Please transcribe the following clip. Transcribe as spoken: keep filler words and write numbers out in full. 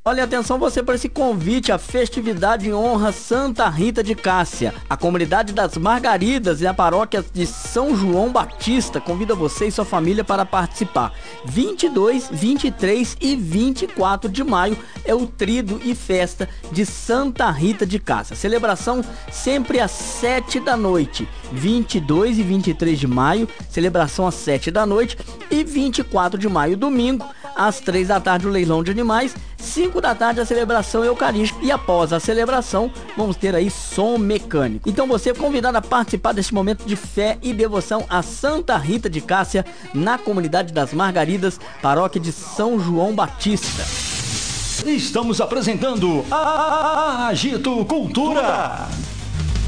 Olha, atenção você para esse convite à festividade em honra Santa Rita de Cássia. A comunidade das Margaridas e a paróquia de São João Batista convida você e sua família para participar. vinte e dois, vinte e três e vinte e quatro de maio é o Tríduo e Festa de Santa Rita de Cássia. Celebração sempre às sete da noite. vinte e dois e vinte e três de maio, celebração às sete da noite. E vinte e quatro de maio, domingo, às três da tarde, o leilão de animais. cinco da tarde a celebração eucarística e após a celebração vamos ter aí som mecânico. Então você é convidado a participar deste momento de fé e devoção a Santa Rita de Cássia na comunidade das Margaridas, paróquia de São João Batista. Estamos apresentando a Agito Cultura.